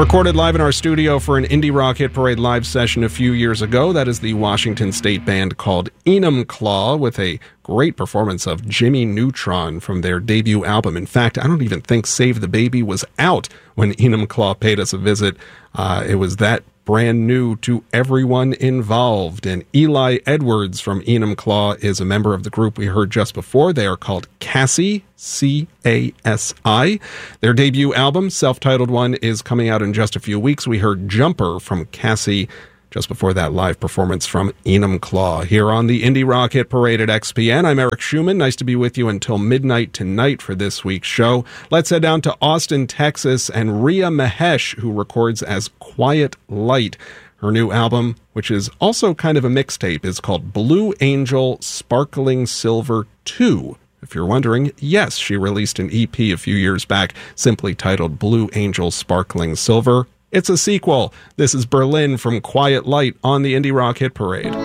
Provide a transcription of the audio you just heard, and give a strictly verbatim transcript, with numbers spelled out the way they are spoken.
Recorded live in our studio for an Indie Rock Hit Parade live session a few years ago. That is the Washington State band called Enumclaw, with a great performance of Jimmy Neutron from their debut album. In fact, I don't even think Save the Baby was out when Enumclaw paid us a visit. Uh, it was that brand new to everyone involved. And Eli Edwards from Enumclaw is a member of the group we heard just before. They are called Cassie, C A S I. Their debut album, self-titled one, is coming out in just a few weeks. We heard Jumper from Cassie just before that live performance from Enumclaw here on the Indie Rock Hit Parade at X P N. I'm Eric Schumann. Nice to be with you until midnight tonight for this week's show. Let's head down to Austin, Texas, and Rhea Mahesh, who records as Quiet Light. Her new album, which is also kind of a mixtape, is called Blue Angel Sparkling Silver two. If you're wondering, yes, she released an E P a few years back simply titled Blue Angel Sparkling Silver. It's a sequel. This is Berlin from Quiet Light on the Indie Rock Hit Parade.